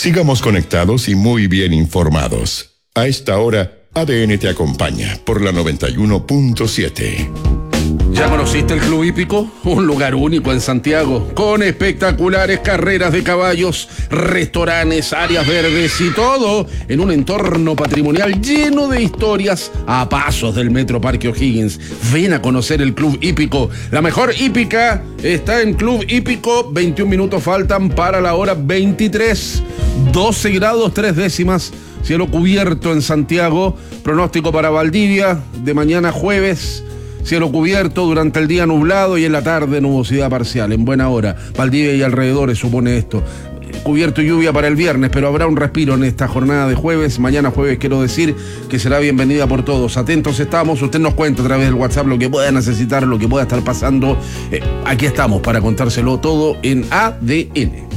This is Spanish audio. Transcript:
Sigamos conectados y muy bien informados. A esta hora, ADN te acompaña por la 91.7. ¿Ya conociste el Club Hípico? Un lugar único en Santiago, con espectaculares carreras de caballos, restaurantes, áreas verdes y todo en un entorno patrimonial lleno de historias a pasos del Metro Parque O'Higgins. Ven a conocer el Club Hípico. La mejor hípica está en Club Hípico. 21 minutos faltan para la hora 23. 12 grados 3 décimas. Cielo cubierto en Santiago. Pronóstico para Valdivia de mañana jueves. Cielo cubierto, durante el día nublado y en la tarde nubosidad parcial, en buena hora. Valdivia y alrededores supone esto. Cubierto y lluvia para el viernes, pero habrá un respiro en esta jornada de jueves. Mañana jueves quiero decir que será bienvenida por todos. Atentos estamos, usted nos cuenta a través del WhatsApp lo que pueda necesitar, lo que pueda estar pasando. Aquí estamos para contárselo todo en ADN.